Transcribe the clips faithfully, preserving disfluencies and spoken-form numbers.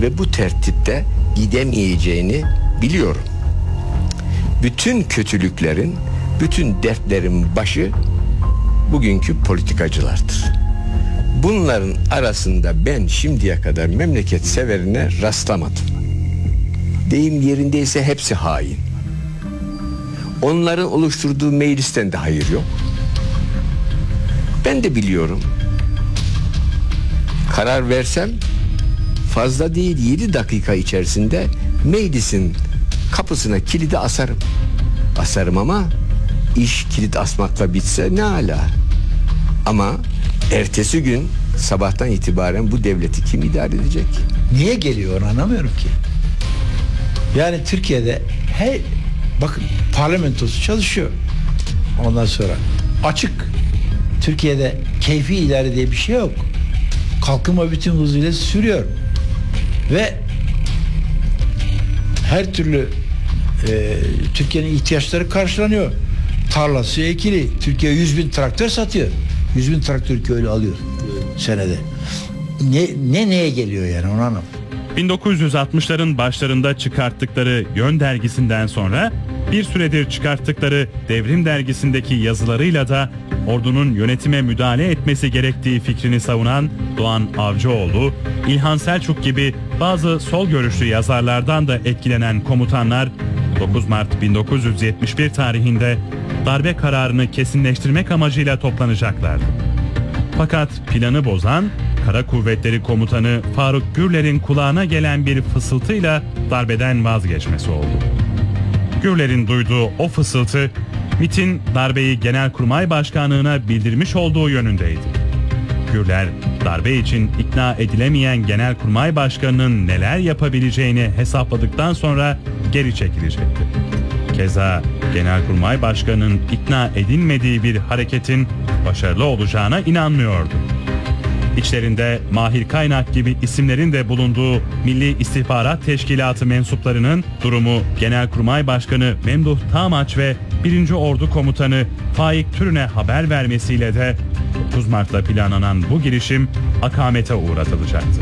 ve bu tertipte gidemeyeceğini biliyorum. Bütün kötülüklerin, bütün dertlerin başı bugünkü politikacılardır. Bunların arasında ben şimdiye kadar memleket severine rastlamadım. Deyim yerindeyse hepsi hain. Onların oluşturduğu meclisten de hayır yok. Ben de biliyorum. Karar versem fazla değil yedi dakika içerisinde meclisin kapısına kilidi asarım. Asarım ama iş kilit asmakla bitse ne ala. Ama ertesi gün sabahtan itibaren bu devleti kim idare edecek? Niye geliyor onu anlamıyorum ki. Yani Türkiye'de her bakın parlamentosu çalışıyor. Ondan sonra açık. Türkiye'de keyfi idare diye bir şey yok. Kalkınma bütün hızıyla sürüyor. Ve her türlü e, Türkiye'nin ihtiyaçları karşılanıyor. Tarlası ekili. Türkiye yüz bin traktör satıyor. yüz bin traktör köylü alıyor senede. Ne, ne neye geliyor yani onu anlamadım. bin dokuz yüz altmışların başlarında çıkarttıkları Yön dergisinden sonra bir süredir çıkarttıkları Devrim dergisindeki yazılarıyla da ordunun yönetime müdahale etmesi gerektiği fikrini savunan Doğan Avcıoğlu, İlhan Selçuk gibi bazı sol görüşlü yazarlardan da etkilenen komutanlar dokuz Mart bin dokuz yüz yetmiş bir tarihinde darbe kararını kesinleştirmek amacıyla toplanacaklardı. Fakat planı bozan Kara Kuvvetleri Komutanı Faruk Gürler'in kulağına gelen bir fısıltıyla darbeden vazgeçmesi oldu. Gürler'in duyduğu o fısıltı, MİT'in darbeyi Genelkurmay Başkanlığı'na bildirmiş olduğu yönündeydi. Gürler, darbe için ikna edilemeyen Genelkurmay Başkanı'nın neler yapabileceğini hesapladıktan sonra geri çekilecekti. Keza Genelkurmay Başkanı'nın ikna edilmediği bir hareketin başarılı olacağına inanmıyordu. İçlerinde Mahir Kaynak gibi isimlerin de bulunduğu Milli İstihbarat Teşkilatı mensuplarının durumu Genelkurmay Başkanı Memduh Tağmaç ve birinci Ordu Komutanı Faik Türün'e haber vermesiyle de dokuz Mart'ta planlanan bu girişim akamete uğratılacaktı.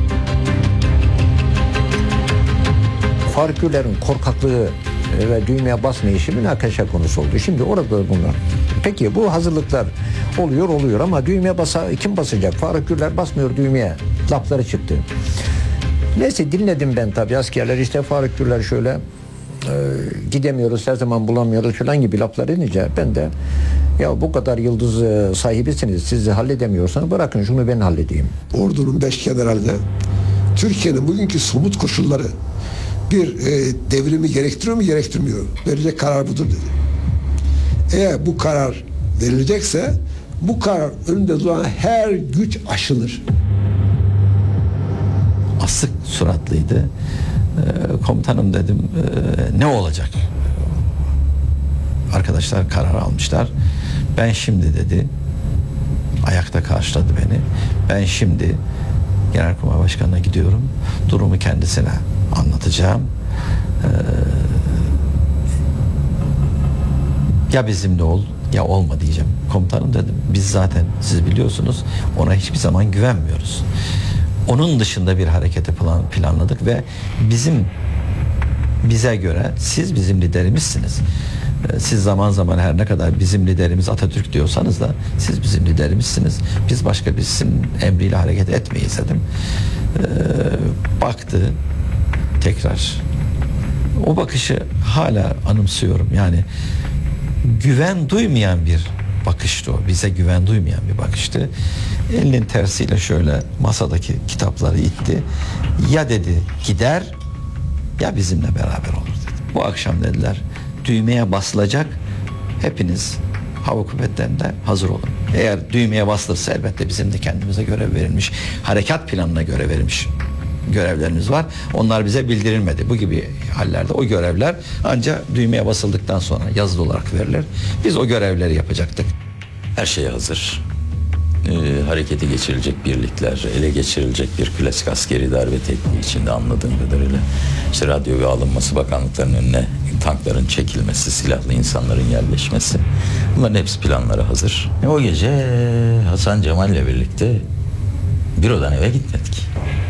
Faruk Gürler'in korkaklığı ve düğmeye basma işi münakaşa konusu oldu. Şimdi orada bunlar. Peki bu hazırlıklar oluyor oluyor ama düğmeye basa, kim basacak? Faruk Gürler basmıyor düğmeye. Lafları çıktı. Neyse dinledim ben tabii askerler işte Faruk Gürler şöyle e, gidemiyoruz her zaman bulamıyoruz falan gibi laflar inince ben de ya bu kadar yıldız e, sahibisiniz siz de halledemiyorsanız bırakın şunu ben halledeyim. Ordunun beş generaline Türkiye'nin bugünkü somut koşulları bir e, devrimi gerektiriyor mu gerektirmiyor. Verilecek karar budur dedi. Eğer bu karar verilecekse bu karar önünde duran her güç aşılır. Asık suratlıydı. Ee, komutanım dedim e, ne olacak? Arkadaşlar karar almışlar. Ben şimdi dedi ayakta karşıladı beni. Ben şimdi Genelkurmay Başkanı'na gidiyorum. Durumu kendisine anlatacağım. Ee, ya bizimle ol ya olma diyeceğim. Komutanım dedim biz zaten siz biliyorsunuz ona hiçbir zaman güvenmiyoruz. Onun dışında bir hareketi plan, planladık ve bizim bize göre siz bizim liderimizsiniz. Ee, siz zaman zaman her ne kadar bizim liderimiz Atatürk diyorsanız da siz bizim liderimizsiniz. Biz başka birisinin emriyle hareket etmeyiz dedim. Ee, baktı tekrar. O bakışı hala anımsıyorum. Yani güven duymayan bir bakıştı o. Bize güven duymayan bir bakıştı. Elinin tersiyle şöyle masadaki kitapları itti. Ya dedi gider ya bizimle beraber olur dedi. Bu akşam dediler düğmeye basılacak. Hepiniz hava kuvvetlerinde hazır olun. Eğer düğmeye basılırsa elbette bizim de kendimize görev verilmiş. Harekat planına göre verilmiş görevlerimiz var. Onlar bize bildirilmedi. Bu gibi hallerde o görevler ancak düğmeye basıldıktan sonra yazılı olarak verilir. Biz o görevleri yapacaktık. Her şey hazır. Ee, harekete geçirilecek birlikler, ele geçirilecek bir klasik askeri darbe tekniği içinde anladığım kadarıyla. İşte radyo ve alınması, bakanlıkların önüne tankların çekilmesi, silahlı insanların yerleşmesi. Bunların hepsi planları hazır. E, o gece Hasan Cemal'le birlikte bürodan eve gitmedik.